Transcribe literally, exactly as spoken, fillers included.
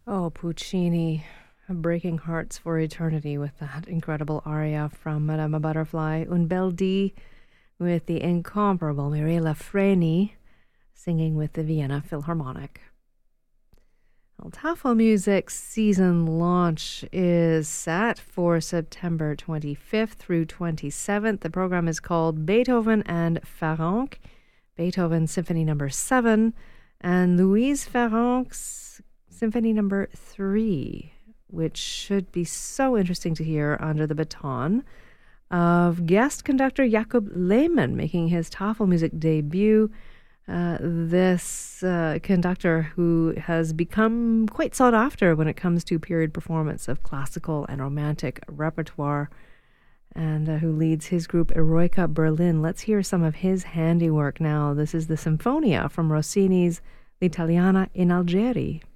Oh, Puccini, breaking hearts for eternity with that incredible aria from Madame Butterfly. Un bel dì with the incomparable Mirella Freni singing with the Vienna Philharmonic. Well, Tafelmusic's season launch is set for September twenty-fifth through twenty-seventh. The program is called Beethoven and Ferenc, Beethoven Symphony Number Seven, and Louise Ferenc's Symphony Number Three, which should be so interesting to hear under the baton of guest conductor Jakob Lehmann making his Tafelmusik debut. Uh, this uh, conductor who has become quite sought after when it comes to period performance of classical and romantic repertoire, and uh, who leads his group Eroica Berlin. Let's hear some of his handiwork now. This is the Sinfonia from Rossini's L'Italiana in Algeri.